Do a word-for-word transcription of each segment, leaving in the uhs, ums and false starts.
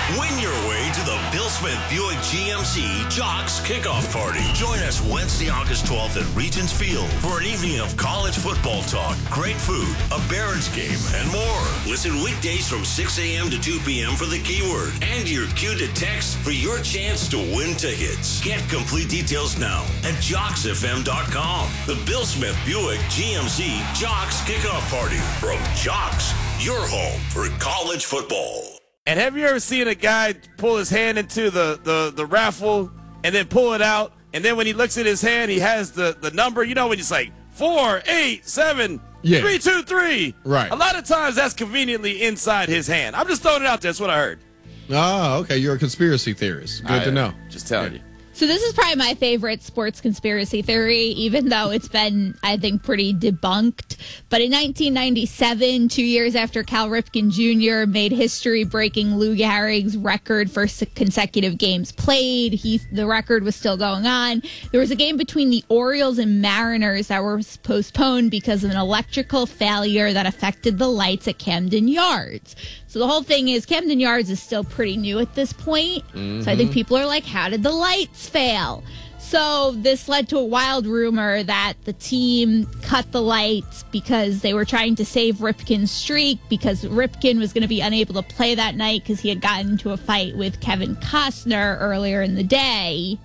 Win your way to the Bill Smith Buick G M C Jocks Kickoff Party. Join us Wednesday, August twelfth at Regents Field for an evening of college football talk, great food, a Barons game, and more. Listen weekdays from six a.m. to two p.m. for the keyword and your cue to text for your chance to win tickets. Get complete details now at jocks f m dot com. The Bill Smith Buick G M C Jocks Kickoff Party from Jocks, your home for college football. And have you ever seen a guy pull his hand into the, the, the raffle and then pull it out, and then when he looks at his hand, he has the, the number, you know, when it's like four, eight, seven, yeah. three, two, three. Right. A lot of times that's conveniently inside his hand. I'm just throwing it out there. That's what I heard. Oh, okay. You're a conspiracy theorist. Good I, to know. Just telling yeah. you. So this is probably my favorite sports conspiracy theory, even though it's been, I think, pretty debunked. But in nineteen ninety-seven, two years after Cal Ripken Junior made history-breaking Lou Gehrig's record for consecutive games played, he the record was still going on. There was a game between the Orioles and Mariners that was postponed because of an electrical failure that affected the lights at Camden Yards. So the whole thing is Camden Yards is still pretty new at this point. Mm-hmm. So I think people are like, how did the lights fail? So this led to a wild rumor that the team cut the lights because they were trying to save Ripken's streak, because Ripken was going to be unable to play that night because he had gotten into a fight with Kevin Costner earlier in the day.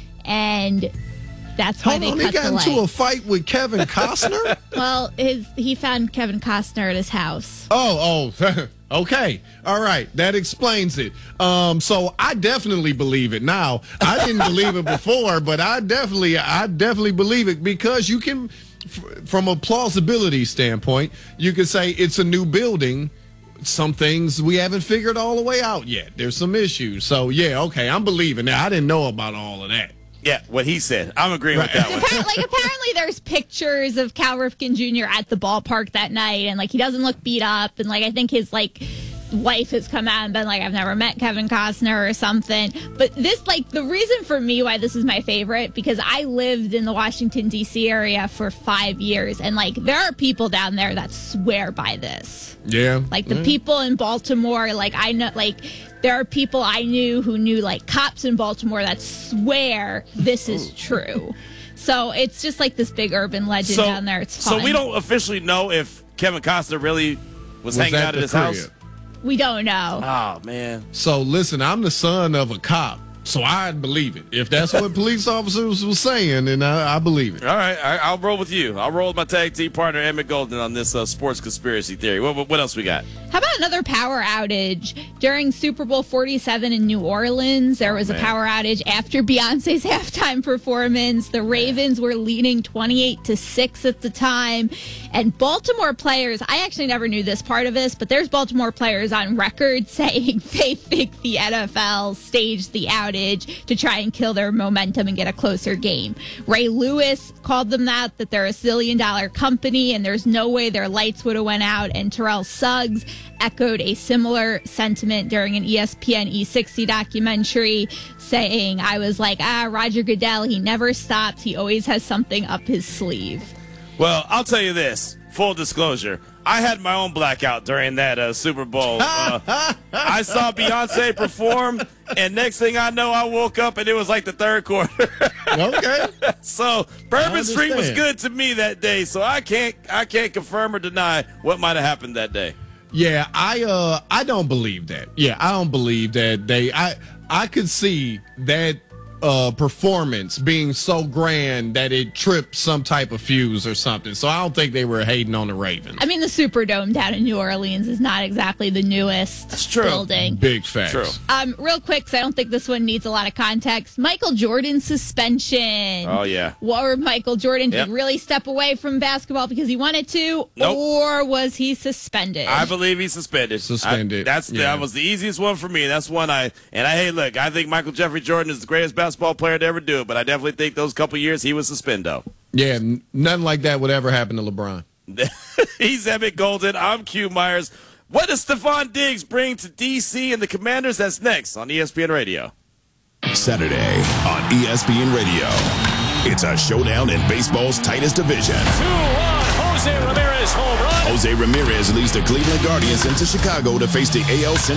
And that's why Hold they on, cut he got the into lights. a fight with Kevin Costner? Well, his he found Kevin Costner at his house. Oh, oh, okay. All right. That explains it. Um, so I definitely believe it. Now, I didn't believe it before, but I definitely, I definitely believe it because you can, f- from a plausibility standpoint, you could say it's a new building. Some things we haven't figured all the way out yet. There's some issues. So, yeah, okay, I'm believing that. I didn't know about all of that. Yeah, what he said. I'm agreeing right. with that one. Like, apparently there's pictures of Cal Ripken Junior at the ballpark that night, and, like, he doesn't look beat up, and, like, I think his, like, wife has come out and been like, I've never met Kevin Costner or something. But this, like, the reason for me why this is my favorite, because I lived in the Washington, D C area for five years, and, like, there are people down there that swear by this. Yeah. Like, the mm. people in Baltimore, like, I know, like, there are people I knew who knew, like, cops in Baltimore that swear this is true. So it's just like this big urban legend so, down there. It's fun. So we don't officially know if Kevin Costner really was, was hanging at out at his crib? house? We don't know. Oh, man. So, listen, I'm the son of a cop, so I'd believe it. If that's what police officers were saying, then I, I believe it. All right, I, I'll roll with you. I'll roll with my tag team partner, Emmett Golden, on this uh, sports conspiracy theory. What, what else we got? How about another power outage? During Super Bowl forty-seven in New Orleans, there was oh, a power outage after Beyonce's halftime performance. The Ravens were leading twenty-eight to six at the time. And Baltimore players, I actually never knew this part of this, but there's Baltimore players on record saying they think the N F L staged the outage to try and kill their momentum and get a closer game. Ray Lewis called them that, that they're a zillion dollar company and there's no way their lights would have went out. And Terrell Suggs echoed a similar sentiment during an E S P N E sixty documentary, saying, I was like, ah, Roger Goodell, he never stops. He always has something up his sleeve. Well, I'll tell you this, full disclosure. I had my own blackout during that uh, Super Bowl. Uh, I saw Beyonce perform, and next thing I know, I woke up, and it was like the third quarter. Okay. So Bourbon Street was good to me that day, so I can't I can't confirm or deny what might have happened that day. Yeah, I uh I don't believe that. Yeah, I don't believe that they I I could see that uh performance being so grand that it tripped some type of fuse or something. So I don't think they were hating on the Ravens. I mean, the Superdome down in New Orleans is not exactly the newest That's true. building. Big facts. True. Um, real quick, because I don't think this one needs a lot of context. Michael Jordan's suspension. Oh, yeah. Or Michael Jordan, Yep. did he really step away from basketball because he wanted to? Nope. Or was he suspended? I believe he's suspended. Suspended. I, that's yeah. That was the easiest one for me. That's one I and I hey look. I think Michael Jeffrey Jordan is the greatest basketball player to ever do it. But I definitely think those couple years he was suspended. Yeah, n- nothing like that would ever happen to LeBron. He's Emmett Golden. I'm Q Myers. What does Stephon Diggs bring to D C and the Commanders? That's next on E S P N Radio. Saturday on E S P N Radio. It's a showdown in baseball's tightest division. two one, Jose Ramirez home run. Jose Ramirez leads the Cleveland Guardians into Chicago to face the A L Central